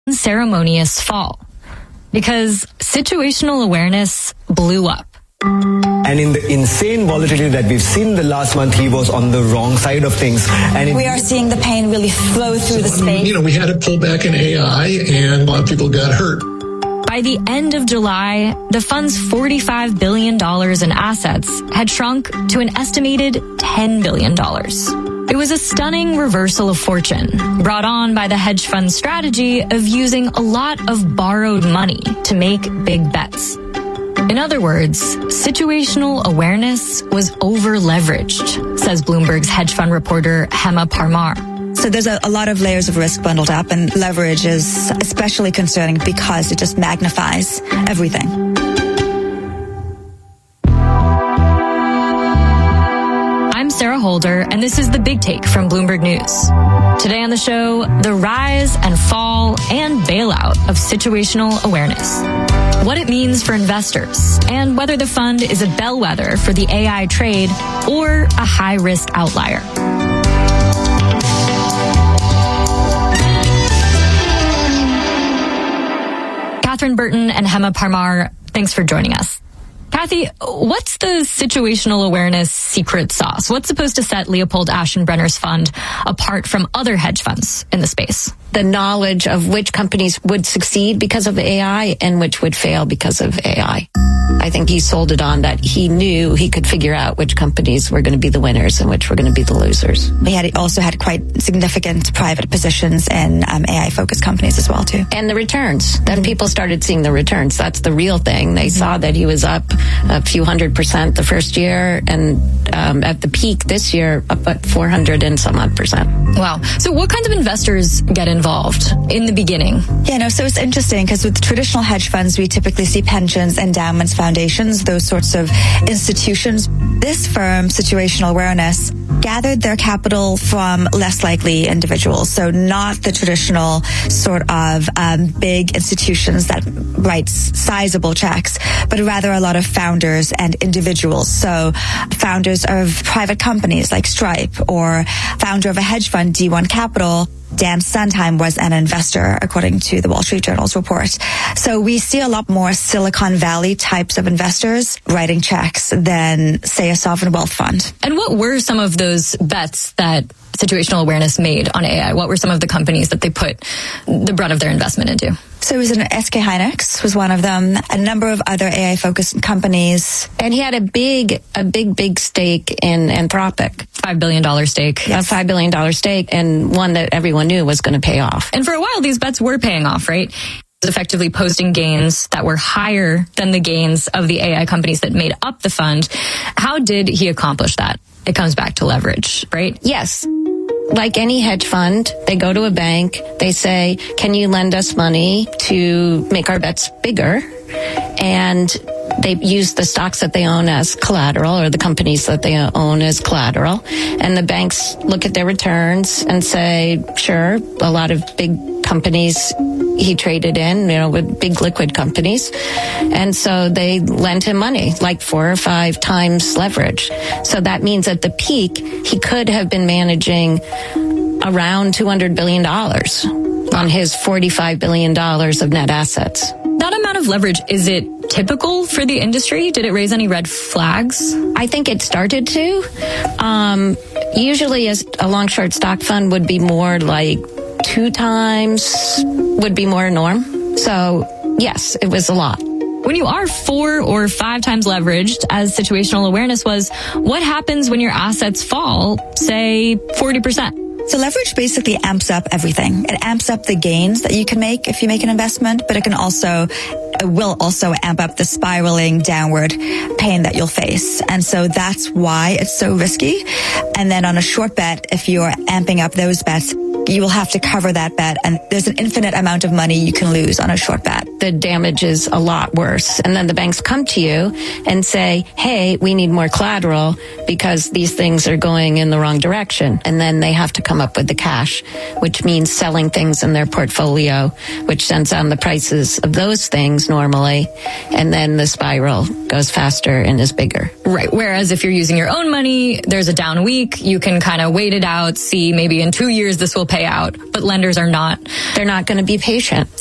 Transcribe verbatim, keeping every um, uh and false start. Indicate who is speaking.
Speaker 1: unceremonious fall. Because situational awareness blew up.
Speaker 2: And in the insane volatility that we've seen the last month, he was on the wrong side of things. And
Speaker 3: we are seeing the pain really flow through the space.
Speaker 4: You know, we had to pull back in A I, and a lot of people got hurt.
Speaker 1: By the end of July, the fund's forty-five billion dollars in assets had shrunk to an estimated ten billion dollars. It was a stunning reversal of fortune, brought on by the hedge fund strategy of using a lot of borrowed money to make big bets. In other words, situational awareness was over-leveraged, says Bloomberg's hedge fund reporter Hema Parmar.
Speaker 3: So there's a, a lot of layers of risk bundled up, and leverage is especially concerning because it just magnifies everything.
Speaker 1: I'm Sarah Holder, and this is The Big Take from Bloomberg News. Today on the show, the rise and fall and bailout of situational awareness. What it means for investors, and whether the fund is a bellwether for the A I trade or a high-risk outlier. Catherine Burton and Hema Parmar, thanks for joining us. Kathy, what's the situational awareness secret sauce? What's supposed to set Leopold Aschenbrenner's fund apart from other hedge funds in the space?
Speaker 5: The knowledge of which companies would succeed because of A I and which would fail because of A I. I think he sold it on that he knew he could figure out which companies were going to be the winners and which were going to be the losers.
Speaker 3: He had also had quite significant private positions in um, A I-focused companies as well, too.
Speaker 5: And the returns. Then mm-hmm. people started seeing the returns. That's the real thing. They mm-hmm. saw that he was up a few hundred percent the first year, and um, at the peak this year, up at four hundred and some odd percent.
Speaker 1: Wow. So what kinds of investors get involved in the beginning?
Speaker 3: Yeah, no, so it's interesting because with traditional hedge funds, we typically see pensions, endowments, foundations, those sorts of institutions. This firm, Situational Awareness, gathered their capital from less likely individuals. So not the traditional sort of um, big institutions that write sizable checks, but rather a lot of founders and individuals. So founders of private companies like Stripe, or founder of a hedge fund, D one Capital. Dan Sondheim was an investor, according to the Wall Street Journal's report. So we see a lot more Silicon Valley types of investors writing checks than, say, a sovereign wealth fund.
Speaker 1: And what were some of those bets that Situational Awareness made on A I? What were some of the companies that they put the brunt of their investment into?
Speaker 3: So it was an S K Hynix was one of them, a number of other A I-focused companies.
Speaker 5: And he had a big, a big, big stake in Anthropic.
Speaker 1: five billion dollars stake.
Speaker 5: Yes. A five billion dollars stake, and one that everyone knew was going to pay off.
Speaker 1: And for a while, these bets were paying off, right? Effectively posting gains that were higher than the gains of the A I companies that made up the fund. How did he accomplish that? It comes back to leverage, right?
Speaker 5: Yes. Like any hedge fund, they go to a bank, they say, can you lend us money to make our bets bigger? And they use the stocks that they own as collateral, or the companies that they own as collateral. And the banks look at their returns and say, sure, a lot of big companies he traded in, you know, with big liquid companies. And so they lent him money, like four or five times leverage. So that means at the peak, he could have been managing around two hundred billion dollars on his forty-five billion dollars of net assets.
Speaker 1: That amount of leverage, is it typical for the industry? Did it raise any red flags?
Speaker 5: I think it started to. Um, usually a, a long-short stock fund would be more like two times, would be more norm. So, yes, it was a lot.
Speaker 1: When you are four or five times leveraged, as Situational Awareness was, what happens when your assets fall, say, forty percent?
Speaker 3: So leverage basically amps up everything. It amps up the gains that you can make if you make an investment, but it can also, it will also amp up the spiraling downward pain that you'll face. And so that's why it's so risky. And then on a short bet, if you're amping up those bets, you will have to cover that bet. And there's an infinite amount of money you can lose on a short bet.
Speaker 5: the damage is a lot worse. And then the banks come to you and say, hey, we need more collateral because these things are going in the wrong direction. And then they have to come up with the cash, which means selling things in their portfolio, which sends down the prices of those things normally. And then the spiral goes faster and is bigger.
Speaker 1: Right. Whereas if you're using your own money, there's a down week. You can kind of wait it out, see maybe in two years this will pay out. But lenders are not.
Speaker 5: They're not going to be patient.